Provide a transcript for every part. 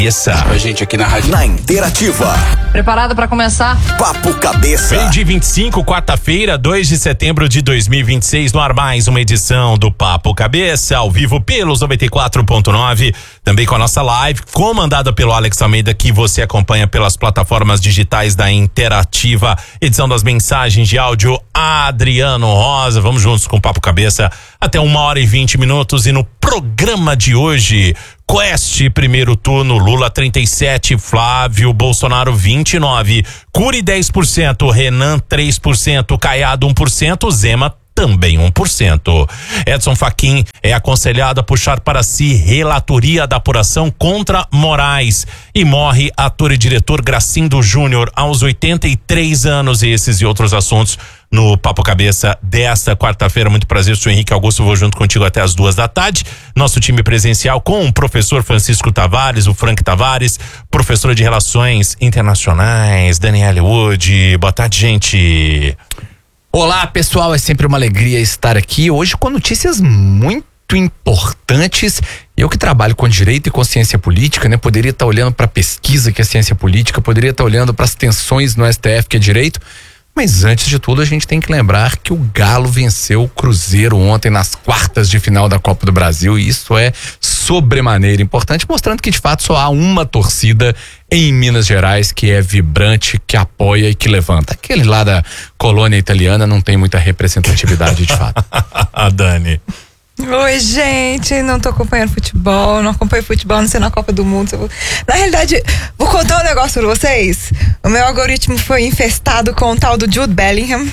Pra gente aqui na rádio. Na Interativa. Preparado para começar? Papo Cabeça. Meio de 25, quarta-feira, 2 de setembro de 2026, no ar mais uma edição do Papo Cabeça, ao vivo pelos 94.9, também com a nossa live, comandada pelo Alex Almeida, que você acompanha pelas plataformas digitais da Interativa, edição das mensagens de áudio Adriano Rosa. Vamos juntos com o Papo Cabeça até 1h20, e no programa de hoje, Quest, primeiro turno, Lula 37%, Flávio Bolsonaro 29%, Cury 10%, Renan 3%, Caiado 1%, Zema também 1%. Edson Fachin é aconselhado a puxar para si relatoria da apuração contra Moraes e morre ator e diretor Gracindo Júnior aos 83 anos. E esses e outros assuntos no Papo Cabeça desta quarta-feira. Muito prazer, sou Henrique Augusto, vou junto contigo até as 2h. Nosso time presencial com o professor Francisco Tavares, o Frank Tavares, professora de Relações Internacionais, Daniele Wood. Boa tarde, gente. Olá, pessoal, é sempre uma alegria estar aqui hoje com notícias muito importantes. Eu que trabalho com direito e com ciência política, né? Poderia estar olhando para a pesquisa, que é ciência política, poderia estar olhando para as tensões no STF, que é direito. Mas antes de tudo, a gente tem que lembrar que o Galo venceu o Cruzeiro ontem nas quartas de final da Copa do Brasil, e isso é sobremaneira importante, mostrando que de fato só há uma torcida em Minas Gerais que é vibrante, que apoia e que levanta. Aquele lá da colônia italiana não tem muita representatividade de fato. A Dani. Oi, gente, não tô acompanhando futebol, não acompanho futebol, não sei na Copa do Mundo. Na realidade, vou contar um negócio pra vocês. O meu algoritmo foi infestado com o tal do Jude Bellingham.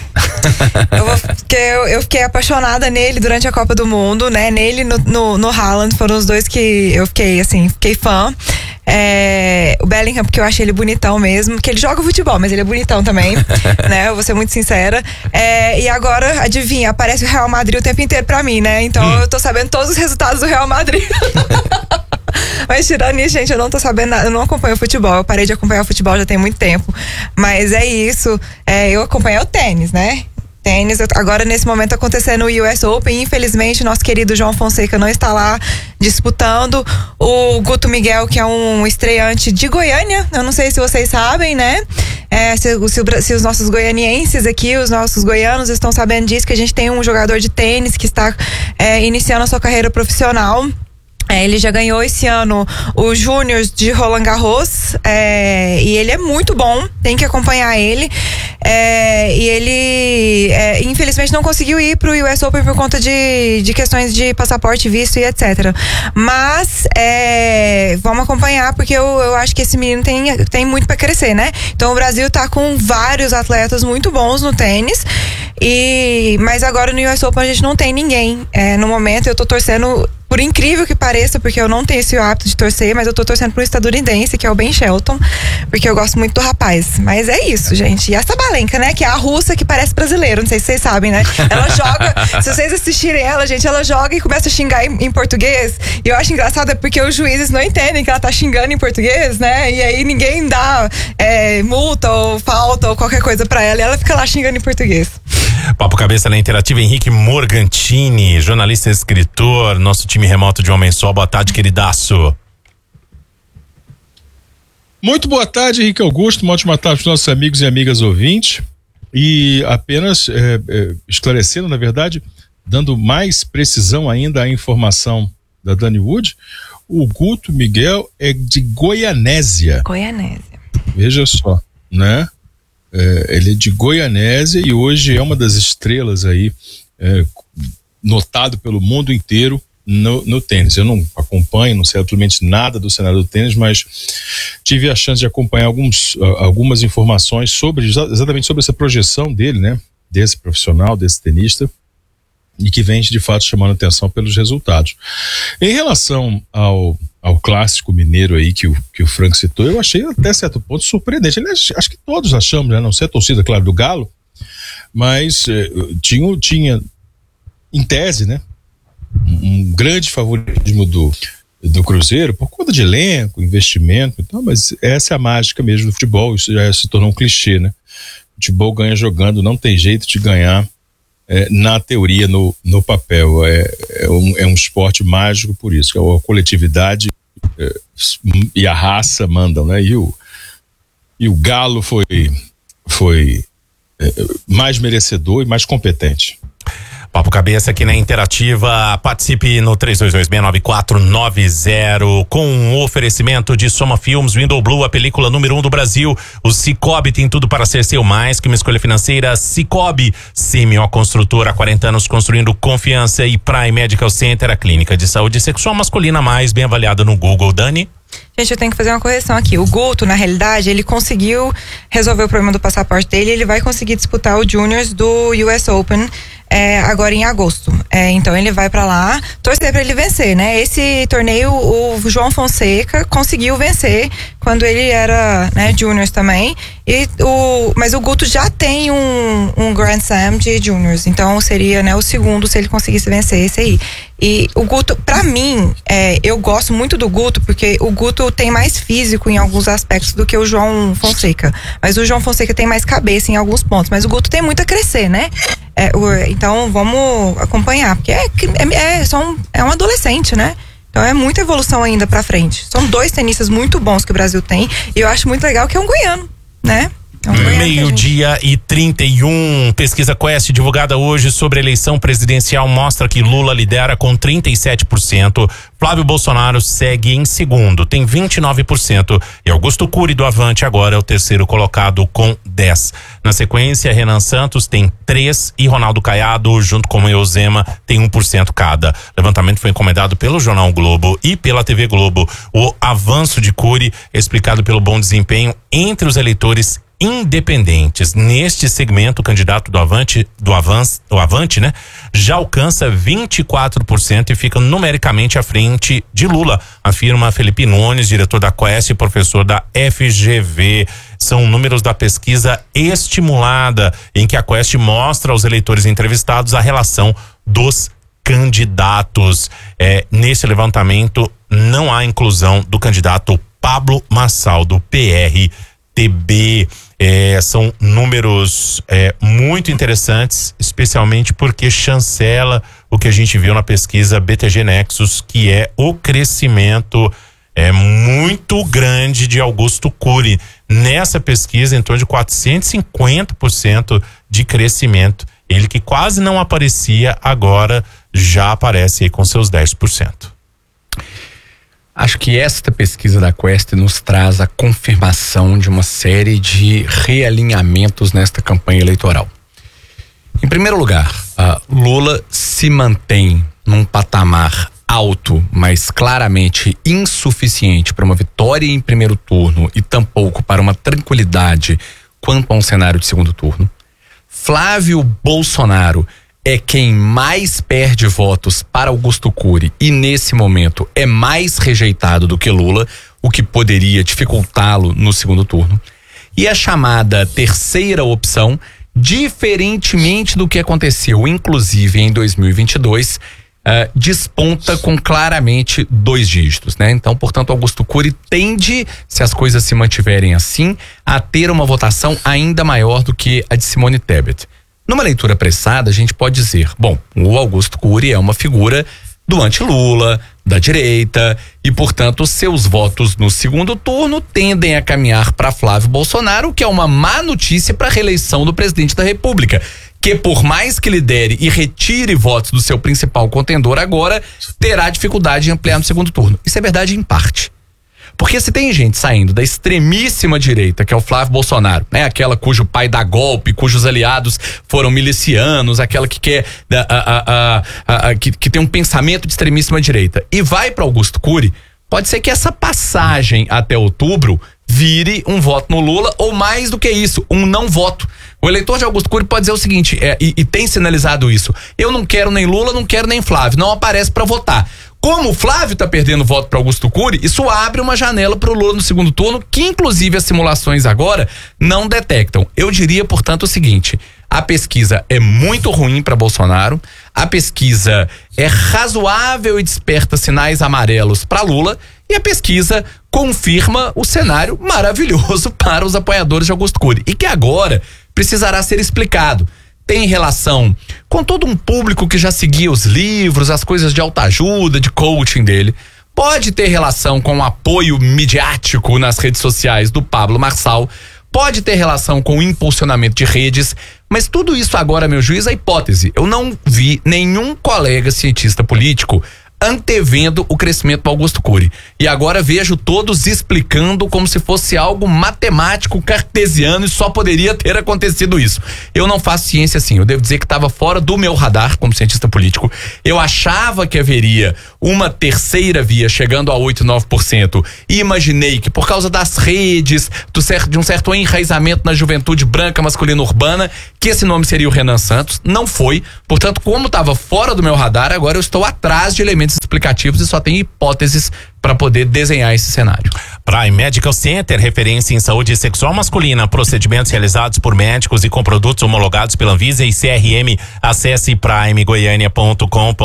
Eu fiquei apaixonada nele durante a Copa do Mundo, né? Nele no Haaland, foram os dois que eu fiquei fã. O Bellingham, porque eu achei ele bonitão mesmo, porque ele joga futebol, mas ele é bonitão também, né? Eu vou ser muito sincera. E agora, adivinha, aparece o Real Madrid o tempo inteiro pra mim, né? Então eu tô sabendo todos os resultados do Real Madrid. Mas tirando isso, gente, eu não tô sabendo nada, eu não acompanho futebol, eu parei de acompanhar o futebol já tem muito tempo. Mas é isso, eu acompanhei o tênis, né? Agora nesse momento acontecendo o US Open, infelizmente nosso querido João Fonseca não está lá disputando. O Guto Miguel, que é um estreante de Goiânia, eu não sei se vocês sabem, né? Se os nossos goianienses aqui, os nossos goianos estão sabendo disso, que a gente tem um jogador de tênis que está iniciando a sua carreira profissional. Ele já ganhou esse ano o Júnior de Roland Garros, e ele é muito bom, tem que acompanhar ele. E ele infelizmente não conseguiu ir pro US Open por conta de questões de passaporte, visto e etc. Mas vamos acompanhar, porque eu acho que esse menino tem muito para crescer, né? Então o Brasil tá com vários atletas muito bons no tênis, mas agora no US Open a gente não tem ninguém. No momento eu tô torcendo, por incrível que pareça, porque eu não tenho esse hábito de torcer, mas eu tô torcendo pro estadunidense, que é o Ben Shelton, porque eu gosto muito do rapaz. Mas é isso, gente. E essa Sabalenka, né? Que é a russa que parece brasileira, não sei se vocês sabem, né? Ela joga, se vocês assistirem ela, gente, ela joga e começa a xingar em português. E eu acho engraçado porque os juízes não entendem que ela tá xingando em português, né? E aí ninguém dá multa ou falta ou qualquer coisa pra ela, e ela fica lá xingando em português. Papo Cabeça na Interativa, Henrique Morgantini, jornalista e escritor, nosso time remoto de Homem Só. Boa tarde, queridaço. Muito boa tarde, Henrique Augusto, uma ótima tarde para os nossos amigos e amigas ouvintes. E apenas esclarecendo, na verdade, dando mais precisão ainda à informação da Dani Wood, o Guto Miguel é de Goianésia. Veja só, né? Ele é de Goianésia e hoje é uma das estrelas aí, notado pelo mundo inteiro no tênis. Eu não acompanho, não sei absolutamente nada do cenário do tênis, mas tive a chance de acompanhar algumas informações exatamente sobre essa projeção dele, né? Desse profissional, desse tenista, e que vem de fato chamando atenção pelos resultados. Em relação ao clássico mineiro aí que o Frank citou, eu achei até certo ponto surpreendente. Aliás, acho que todos achamos, né? Não sei a torcida, claro, do Galo, mas tinha em tese, né? Um grande favoritismo do Cruzeiro por conta de elenco, investimento, então, mas essa é a mágica mesmo do futebol. Isso já se tornou um clichê, né? O futebol ganha jogando, não tem jeito de ganhar na teoria, no papel. É um esporte mágico por isso, que a coletividade e a raça mandam, né? E o Galo foi mais merecedor e mais competente. Papo Cabeça aqui na Interativa. Participe no 32269490 com um oferecimento de Soma Filmes, Window Blue, a película número 1 do Brasil. O Cicobi tem tudo para ser seu, mais que uma escolha financeira. Cicobi, CMO Construtora, há 40 anos construindo confiança. E Prime Medical Center, a clínica de saúde sexual masculina mais bem avaliada no Google. Dani? Gente, eu tenho que fazer uma correção aqui. O Guto, na realidade, ele conseguiu resolver o problema do passaporte dele. Ele vai conseguir disputar o Juniors do US Open agora em agosto. Então ele vai pra lá torcer pra ele vencer, né? Esse torneio o João Fonseca conseguiu vencer quando ele era, né, Juniors também. Mas o Guto já tem um Grand Slam de Juniors, então seria, né, o segundo se ele conseguisse vencer esse aí. E o Guto, pra mim, eu gosto muito do Guto porque o Guto tem mais físico em alguns aspectos do que o João Fonseca. Mas o João Fonseca tem mais cabeça em alguns pontos. Mas o Guto tem muito a crescer, né? Então vamos acompanhar, porque é um adolescente, né? Então é muita evolução ainda pra frente. São 2 tenistas muito bons que o Brasil tem e eu acho muito legal que é um goiano, né? Meio-dia e 31. Pesquisa Quest divulgada hoje sobre a eleição presidencial mostra que Lula lidera com 37%. Flávio Bolsonaro segue em segundo, tem 29%. E Augusto Cury do Avante agora é o terceiro colocado com 10%. Na sequência, Renan Santos tem 3% e Ronaldo Caiado, junto com o Eusema, tem 1% cada. O levantamento foi encomendado pelo Jornal Globo e pela TV Globo. O avanço de Cury é explicado pelo bom desempenho entre os eleitores independentes. Neste segmento, o candidato do Avante, né, já alcança 24% e fica numericamente à frente de Lula, afirma Felipe Nunes, diretor da Quest e professor da FGV. São números da pesquisa estimulada, em que a Quest mostra aos eleitores entrevistados a relação dos candidatos. Nesse levantamento não há inclusão do candidato Pablo Marçal, do PRTB. São números muito interessantes, especialmente porque chancela o que a gente viu na pesquisa BTG Nexus, que é o crescimento muito grande de Augusto Cury. Nessa pesquisa, em torno de 450% de crescimento. Ele que quase não aparecia, agora já aparece aí com seus 10%. Acho que esta pesquisa da Quest nos traz a confirmação de uma série de realinhamentos nesta campanha eleitoral. Em primeiro lugar, Lula se mantém num patamar alto, mas claramente insuficiente para uma vitória em primeiro turno e tampouco para uma tranquilidade quanto a um cenário de segundo turno. Flávio Bolsonaro é quem mais perde votos para Augusto Cury e nesse momento é mais rejeitado do que Lula, o que poderia dificultá-lo no segundo turno. E a chamada terceira opção, diferentemente do que aconteceu inclusive em 2022, desponta com claramente 2 dígitos, né? Então, portanto, Augusto Cury tende, se as coisas se mantiverem assim, a ter uma votação ainda maior do que a de Simone Tebet. Numa leitura apressada, a gente pode dizer, bom, o Augusto Cury é uma figura do anti-Lula, da direita, e, portanto, seus votos no segundo turno tendem a caminhar para Flávio Bolsonaro, que é uma má notícia para a reeleição do presidente da República, que por mais que lidere e retire votos do seu principal contendor agora, terá dificuldade em ampliar no segundo turno. Isso é verdade em parte. Porque se tem gente saindo da extremíssima direita, que é o Flávio Bolsonaro, né? Aquela cujo pai dá golpe, cujos aliados foram milicianos, aquela que quer que tem um pensamento de extremíssima direita e vai para Augusto Cury, pode ser que essa passagem até outubro vire um voto no Lula ou mais do que isso, um não voto. O eleitor de Augusto Cury pode dizer o seguinte, e tem sinalizado isso: eu não quero nem Lula, não quero nem Flávio, não aparece para votar. Como o Flávio está perdendo voto para Augusto Cury, isso abre uma janela para o Lula no segundo turno, que inclusive as simulações agora não detectam. Eu diria, portanto, o seguinte: a pesquisa é muito ruim para Bolsonaro, a pesquisa é razoável e desperta sinais amarelos para Lula, e a pesquisa confirma o cenário maravilhoso para os apoiadores de Augusto Cury, e que agora precisará ser explicado. Tem relação com todo um público que já seguia os livros, as coisas de autoajuda, de coaching dele. pode ter relação com o apoio midiático nas redes sociais do Pablo Marçal, pode ter relação com o impulsionamento de redes, mas tudo isso agora, meu juiz, é hipótese. Eu não vi nenhum colega cientista político antevendo o crescimento do Augusto Cury. E agora vejo todos explicando como se fosse algo matemático, cartesiano, e só poderia ter acontecido isso. Eu não faço ciência assim, eu devo dizer que estava fora do meu radar como cientista político. Eu achava que haveria uma terceira via chegando a 8, 9%, e imaginei que por causa das redes, de um certo enraizamento na juventude branca, masculina, urbana, que esse nome seria o Renan Santos. Não foi. Portanto, como estava fora do meu radar, agora eu estou atrás de elementos explicativos e só tem hipóteses para poder desenhar esse cenário. Prime Medical Center, referência em saúde sexual masculina, procedimentos realizados por médicos e com produtos homologados pela Anvisa e CRM. Acesse primegoiania.com.br.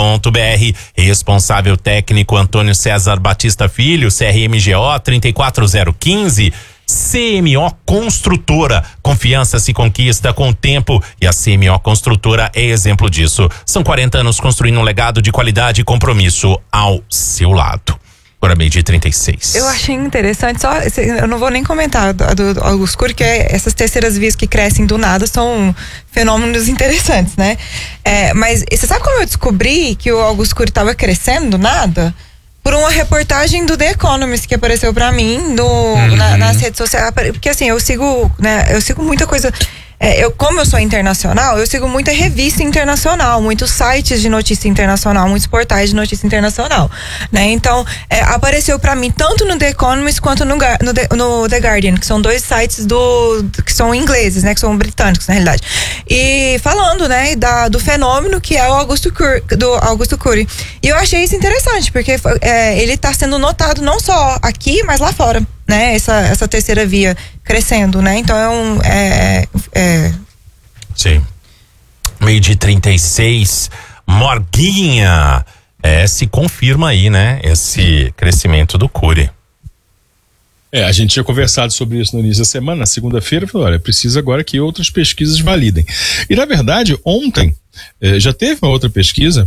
Responsável técnico Antônio César Batista Filho, CRMGO 34015. CMO Construtora, confiança se conquista com o tempo e a CMO Construtora é exemplo disso. São 40 anos construindo um legado de qualidade e compromisso ao seu lado. Agora 12:36. Eu achei interessante, só eu não vou nem comentar a do Augusto Cury, que essas terceiras vias que crescem do nada são fenômenos interessantes, né? Mas você sabe como eu descobri que o Augusto Cury estava crescendo do nada? Por uma reportagem do The Economist que apareceu pra mim nas redes sociais. Porque assim, eu sigo muita coisa. Como eu sou internacional, eu sigo muita revista internacional, muitos sites de notícia internacional, muitos portais de notícia internacional, né? Então, apareceu pra mim tanto no The Economist quanto no The Guardian, que são dois sites que são ingleses, né? Que são britânicos, na realidade. E falando, né, do fenômeno que é o Augusto Cury. E eu achei isso interessante, porque ele tá sendo notado não só aqui, mas lá fora, né? Essa terceira via crescendo, né? Então Sim. 12:36. Morguinha, se confirma aí, né? Esse crescimento do Cury. A gente tinha conversado sobre isso no início da semana, na segunda-feira, falou, olha, precisa agora que outras pesquisas validem. E na verdade, ontem, já teve uma outra pesquisa,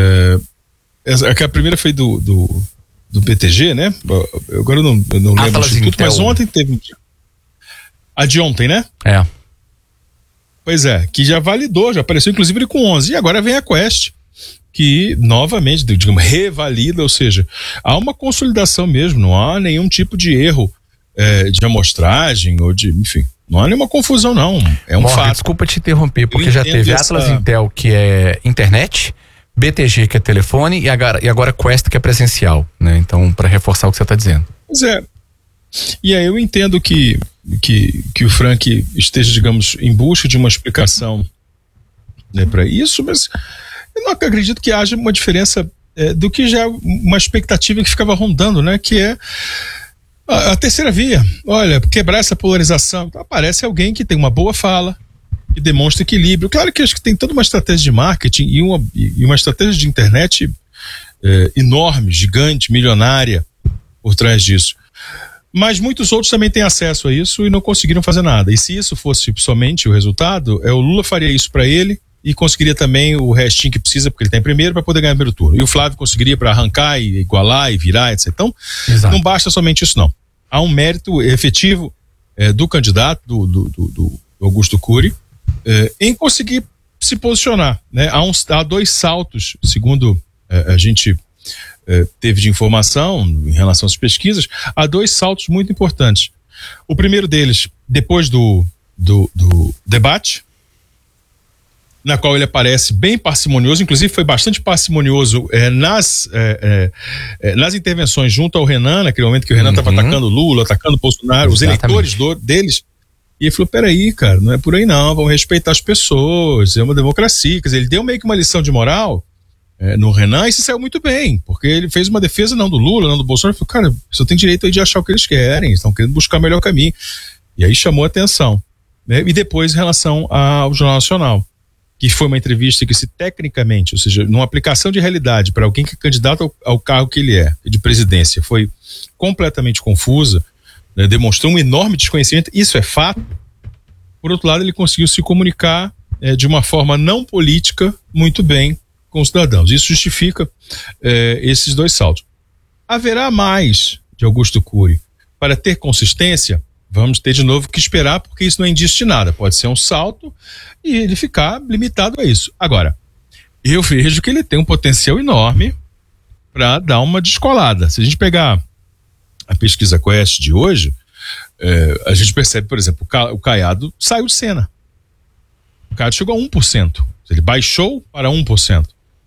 a primeira foi do BTG, né? Agora eu não lembro o instituto, mas ontem teve. A de ontem, né? Pois que já validou, já apareceu inclusive com 11. E agora vem a Quest, que novamente, digamos, revalida, ou seja, há uma consolidação mesmo, não há nenhum tipo de erro de amostragem ou enfim, não há nenhuma confusão não, é um fato. Desculpa te interromper, porque já teve Atlas Intel, que é internet, BTG, que é telefone, e agora Quest, que é presencial, né? Então, para reforçar o que você está dizendo. Pois e aí eu entendo que o Frank esteja, digamos, em busca de uma explicação, né, para isso, mas eu não acredito que haja uma diferença do que já uma expectativa que ficava rondando, né, que é a terceira via. Olha, quebrar essa polarização. Então, aparece alguém que tem uma boa fala, que demonstra equilíbrio. Claro que acho que tem toda uma estratégia de marketing e uma estratégia de internet enorme, gigante, milionária por trás disso. Mas muitos outros também têm acesso a isso e não conseguiram fazer nada. E se isso fosse somente o resultado, o Lula faria isso para ele e conseguiria também o restinho que precisa, porque ele está em primeiro, para poder ganhar o primeiro turno. E o Flávio conseguiria para arrancar e igualar e virar, etc. Então, Exato. Não basta somente isso, não. Há um mérito efetivo do candidato, do Augusto Cury, em conseguir se posicionar, né? Há dois saltos, segundo a gente teve de informação em relação às pesquisas, há dois saltos muito importantes. O primeiro deles, depois do debate, na qual ele aparece bem parcimonioso, inclusive foi bastante parcimonioso nas intervenções junto ao Renan, naquele momento que o Renan estava atacando Lula, atacando Bolsonaro, os eleitores deles. E ele falou, peraí, cara, não é por aí não, vamos respeitar as pessoas, é uma democracia. Quer dizer, ele deu meio que uma lição de moral no Renan e se saiu muito bem, porque ele fez uma defesa não do Lula, não do Bolsonaro, ele falou, cara, você tem direito aí de achar o que eles querem, estão querendo buscar o melhor caminho. E aí chamou a atenção. Né? E depois em relação ao Jornal Nacional, que foi uma entrevista que se tecnicamente, ou seja, numa aplicação de realidade para alguém que é candidato ao cargo que ele é, de presidência, foi completamente confusa, né? Demonstrou um enorme desconhecimento, isso é fato. Por outro lado, ele conseguiu se comunicar de uma forma não política muito bem com os cidadãos. Isso justifica esses dois saltos. haverá mais de Augusto Cury. Para ter consistência, vamos ter de novo que esperar, porque isso não é indício de nada. Pode ser um salto e ele ficar limitado a isso. Agora, eu vejo que ele tem um potencial enorme para dar uma descolada. Se a gente pegar a pesquisa Quest de hoje, a gente percebe, por exemplo, o Caiado saiu de cena. O Caiado chegou a 1%. Ele baixou para 1%.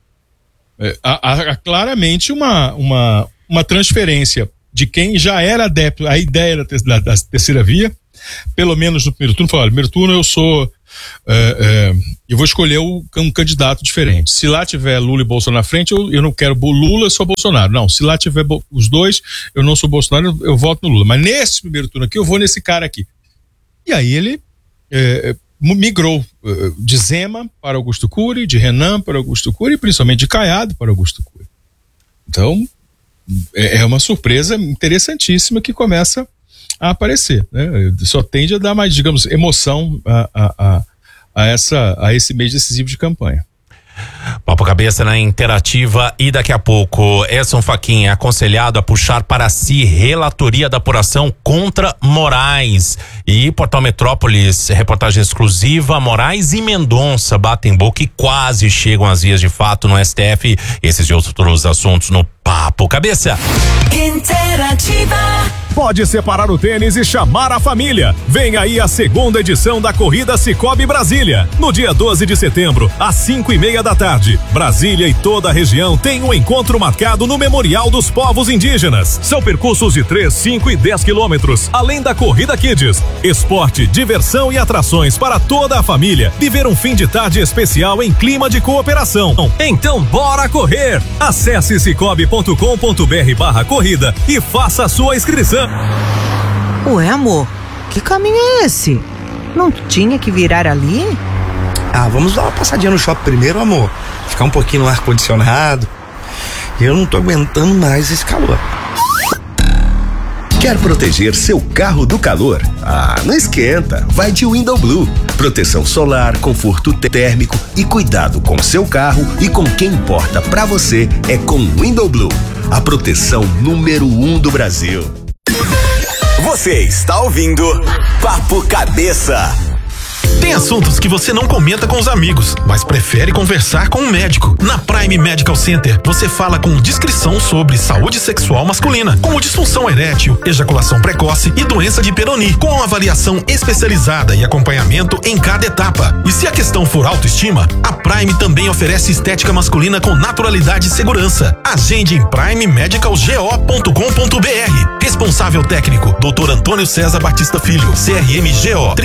Há claramente uma transferência de quem já era adepto à ideia da terceira via, pelo menos no primeiro turno, falou: olha, no primeiro turno eu vou escolher um candidato diferente. Se lá tiver Lula e Bolsonaro na frente, eu não quero Lula, eu sou Bolsonaro. Não, se lá tiver os dois, eu não sou Bolsonaro, eu voto no Lula. Mas nesse primeiro turno aqui, eu vou nesse cara aqui. E aí ele migrou de Zema para Augusto Cury, de Renan para Augusto Cury, e principalmente de Caiado para Augusto Cury. Então, é uma surpresa interessantíssima que começa a aparecer, né? Só tende a dar mais, digamos, emoção a esse mês decisivo de campanha. Papo Cabeça na Interativa. E daqui a pouco, Edson Fachin é aconselhado a puxar para si relatoria da apuração contra Moraes. E Portal Metrópolis, reportagem exclusiva: Moraes e Mendonça batem boca e quase chegam às vias de fato no STF. Esses e outros assuntos no Papo Cabeça. Interativa. Pode separar o tênis e chamar a família. Vem aí a segunda edição da Corrida Cicobi Brasília. No dia 12 de setembro, às 5:30 da tarde. Brasília e toda a região tem um encontro marcado no Memorial dos Povos Indígenas. São percursos de 3, 5 e 10 quilômetros, além da Corrida Kids. Esporte, diversão e atrações para toda a família. Viver um fim de tarde especial em clima de cooperação. Então bora correr! Acesse cicobi.com.br/corrida e faça a sua inscrição. Ué, amor, que caminho é esse? Não tinha que virar ali? Vamos dar uma passadinha no shopping primeiro, amor. Ficar um pouquinho no ar-condicionado. Eu não tô aguentando mais esse calor. Quer proteger seu carro do calor? Não esquenta, vai de Window Blue. Proteção solar, conforto térmico e cuidado com seu carro e com quem importa pra você é com Window Blue, a proteção número 1 do Brasil. Você está ouvindo Papo Cabeça. Tem assuntos que você não comenta com os amigos, mas prefere conversar com um médico. Na Prime Medical Center, você fala com discrição sobre saúde sexual masculina, como disfunção erétil, ejaculação precoce e doença de Peyronie, com avaliação especializada e acompanhamento em cada etapa. E se a questão for autoestima, a Prime também oferece estética masculina com naturalidade e segurança. Agende em primemedicalgo.com.br. Responsável técnico, Dr. Antônio César Batista Filho, CRMGO